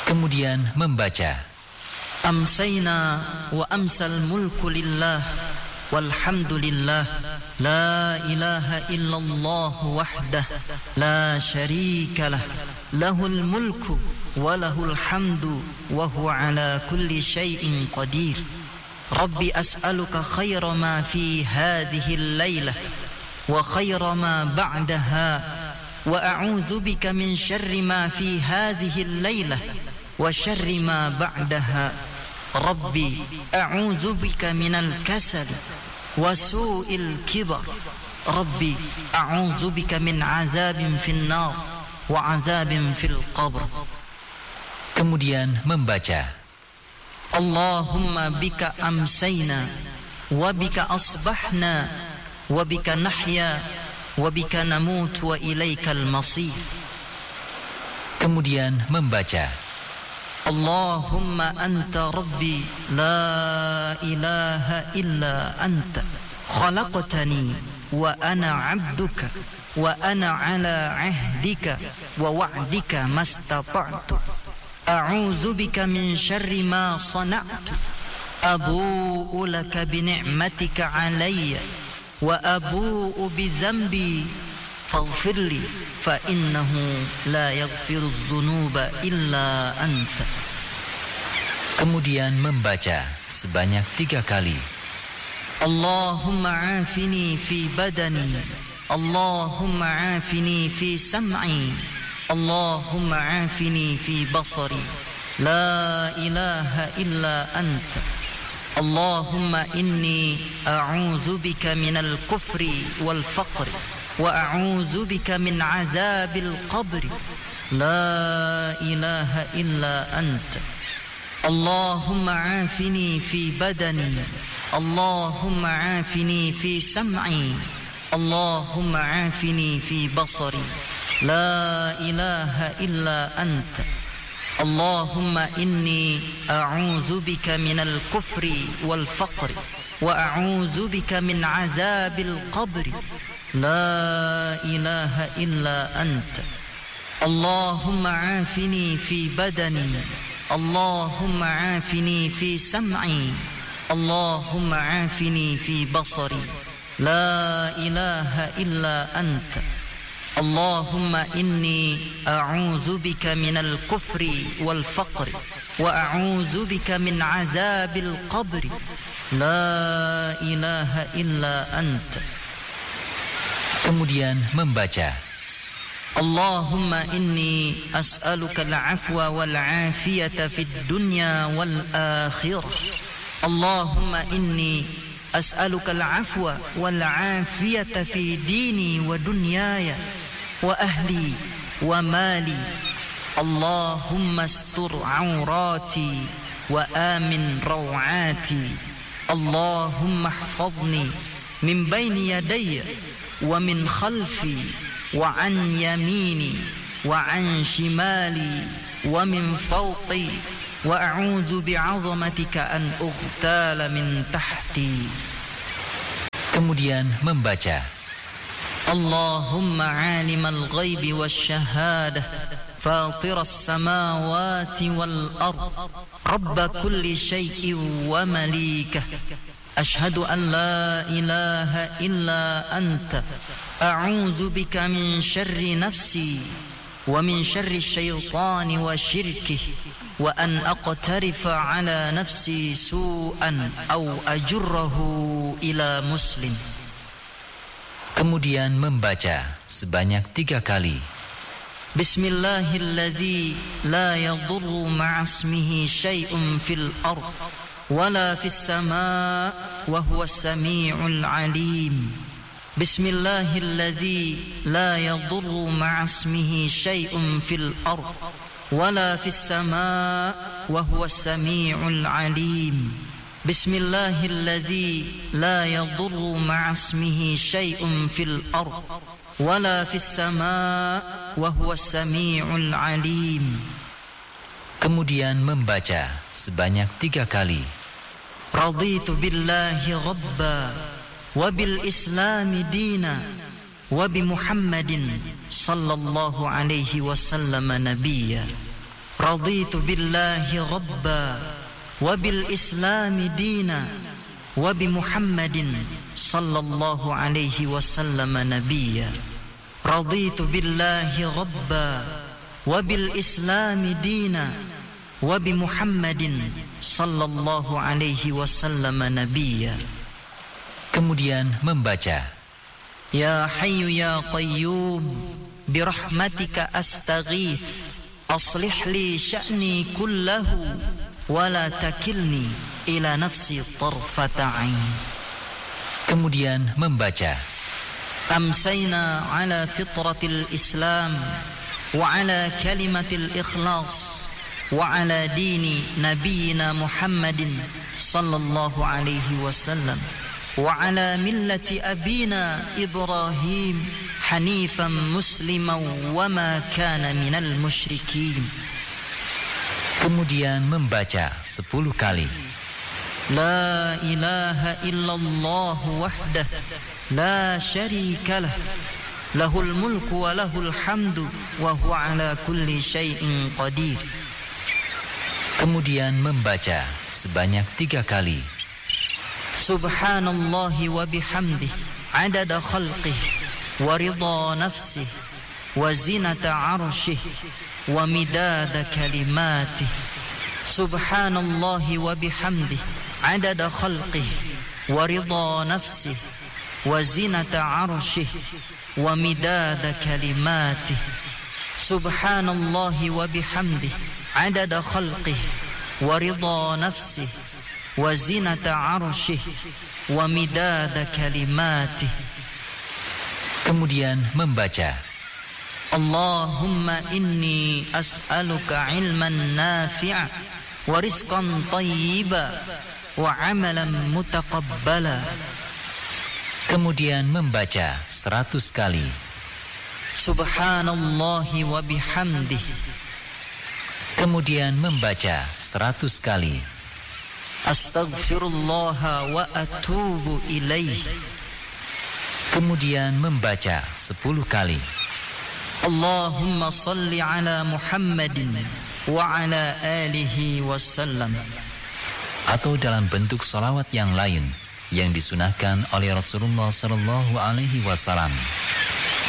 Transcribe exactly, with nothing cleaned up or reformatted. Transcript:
Kemudian membaca, Amsayna wa amsal mulku lillah walhamdulillah la ilaha illallah wahdah la syarika lah lahul mulku wa lahul hamdu wa huwa ala kulli syai'in qadir. Rabbi as'aluka khaira ma fi hadhihi al-lailah wa khaira ma ba'daha wa a'udzu bika min syarri ma fi hadhihi al-lailah wa syarri ma ba'daha. Rabbi a'udzu bika minal kasal wa su'il kibar. Rabbi a'udzu bika min azabin fin nar wa azabin fil qabr. Kemudian membaca, Allahumma bika amsayna wa bika asbahna wa bika nahya wa bika namut wa ilaikal masir. Kemudian membaca, Allahumma anta rabbi la ilaha illa anta khalaqtani wa ana abduka wa ana ala ahdika wa wa'dika mastata'tu a'udzu bika min syarri ma sana'tu abu'u laka bi ni'matika alayya wa abu'u bi dhanbi faghfirli fa innahu la yaghfiru dzunuba illa anta. Kemudian membaca sebanyak tiga kali, Allahumma afini fi badani, Allahumma afini fi sam'i, Allahumma afini fi basari, la ilaha illa anta. Allahumma inni a'udzu bika minal kufri wal faqri wa a'udzu bika min azabil qabri la ilaha illa anta. Allahumma afini fi badani, Allahumma afini fi sam'i, Allahumma afini fi basari la ilaha illa anta. Allahumma inni a'udzu bika minal kufri wal faqri wa a'udzu bika min azabil qabri la ilaha illa anta. Allahumma afini fi badani, Allahumma afini fi sam'i, Allahumma afini fi basari la ilaha illa anta. Allahumma inni a'udzu bika minal kufri wal faqri wa a'udzu bika min azabil qabri la ilaha illa anta. Kemudian membaca, Allahumma inni as'aluka al-'afwa wal-'afiyata fid dunya wal-akhirah. Allahumma inni as'aluka al-'afwa wal-'afiyata fi dini wa dunyaya wa ahli wa mali. Allahumma astur 'aurati wa amin raw'ati. Allahumma ihfazni min bayni yadayya wa min khalfi wa an yamini wa an shimali wa min fawqi wa a'udzu bi'azamatika an ughtala min tahti. Kemudian membaca, Allahumma 'alimal ghaibi wasyahada fatiras samawati wal ard rabb kulli syai'in wa malikah ashhadu an la ilaha illa anta a'udzu bika min syarri nafsi wa min syarri syaitani wa syirkihi wa an aqtarifa ala nafsi su'an aw ajurrahu ila muslim. Kemudian membaca sebanyak tiga kali, Bismillahilladzi la yadurru ma'asmihi syai'un fil ard wala fis samaa wa huwas samii'ul 'aliim. Bismillahilladzi la yadurru ma'asmihi syai'un fil ard wala fis samaa wa huwas samii'ul 'aliim. Bismillahilladzi la yadurru ma'asmihi syai'un fil ard wala fis samaa wa huwas samii'ul 'aliim. Kemudian membaca sebanyak tiga kali, Raditu billahi rabba wa bil islami dina wa bi Muhammadin sallallahu alaihi wasallam nabiyya. raditu billahi rabba wa bil islami dina wa bi Muhammadin sallallahu alaihi wasallam nabiyya. Raditu billahi rabba wa bil islami dina wa bi Muhammadin sallallahu alaihi wasallam nabiyya. Kemudian membaca, Ya Hayyu Ya Qayyum birahmatika astaghits aslih li sya'ni kullahu wa la takilni ila nafsi tarfata ain. Kemudian membaca, Amsayna ala fitratil Islam wa ala kalimatil ikhlas wa ala dini nabiyina Muhammadin sallallahu alaihi wasallam wa ala millati abina Ibrahim hanifan musliman wa ma kana minal musyrikin. Kemudian membaca sepuluh kali. La ilaha illallah wahdah la syarika lah lahul mulku wa lahul hamdu wa huwa ala kulli syai'in qadir. Kemudian membaca sebanyak tiga kali. Subhanallahi wa bihamdih adada khalqih wa ridha nafsih wa zinata arshih wa midada kalimatih. Subhanallahi wa bihamdih adada khalqih wa ridha nafsih wa zinata arshih wa midada kalimatih. Subhanallahi wa bihamdih adada khalqih wa ridha nafsih wa zinata arshih wa midada kalimatih. Kemudian membaca, Allahumma inni as'aluka ilman nafi'a wa rizqan tayyiba wa amalan mutaqabbala. Kemudian membaca seratus kali. Subhanallahi wa bihamdih. Kemudian membaca seratus kali. Astaghfirullah wa atubu ilaih. Kemudian membaca sepuluh kali. Allahumma salli ala Muhammadin wa ala alihi wasallam. Atau dalam bentuk salawat yang lain yang disunahkan oleh Rasulullah sallallahu alaihi wasallam.